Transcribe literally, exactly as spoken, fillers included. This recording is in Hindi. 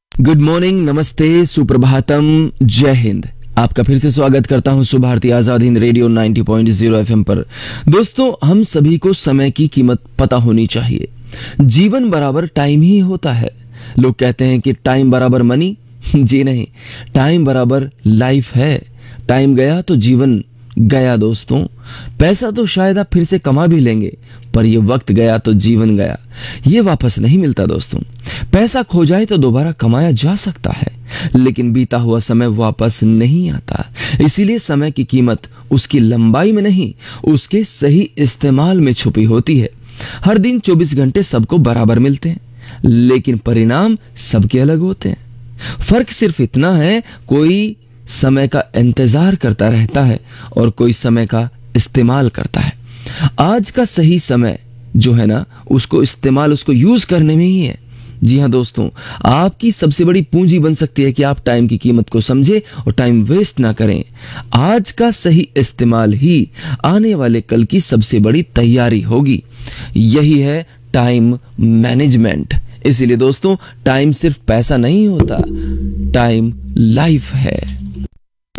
गुड मॉर्निंग, नमस्ते, सुप्रभातम, जय हिंद। आपका फिर से स्वागत करता हूं सुभारती आजाद हिंद रेडियो नब्बे पॉइंट शून्य एफएम पर। दोस्तों, हम सभी को समय की कीमत पता होनी चाहिए। जीवन बराबर टाइम ही होता है। लोग कहते हैं कि टाइम बराबर मनी। जी नहीं, टाइम बराबर लाइफ है। टाइम गया तो जीवन गया। दोस्तों, पैसा तो शायद आप फिर से कमा भी लेंगे, पर ये वक्त गया तो जीवन गया। ये वापस नहीं मिलता। दोस्तों, पैसा खो जाए तो दोबारा कमाया जा सकता है, लेकिन बीता हुआ समय वापस नहीं आता। इसीलिए समय की कीमत उसकी लंबाई में नहीं, उसके सही इस्तेमाल में छुपी होती है। हर दिन चौबीस घंटे सबको बराबर मिलते हैं, लेकिन परिणाम सबके अलग होते हैं। फर्क सिर्फ इतना है, कोई समय का इंतजार करता रहता है और कोई समय का इस्तेमाल करता है। आज का सही समय जो है ना, उसको इस्तेमाल, उसको यूज करने में ही है। जी हाँ दोस्तों, आपकी सबसे बड़ी पूंजी बन सकती है कि आप टाइम की कीमत को समझें और टाइम वेस्ट ना करें। आज का सही इस्तेमाल ही आने वाले कल की सबसे बड़ी तैयारी होगी। यही है टाइम मैनेजमेंट। इसीलिए दोस्तों, टाइम सिर्फ पैसा नहीं होता, टाइम लाइफ है।